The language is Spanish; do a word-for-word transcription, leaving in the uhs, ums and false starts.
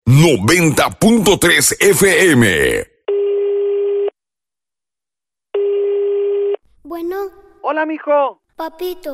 noventa punto tres F M. Bueno. Hola, mijo. Papito,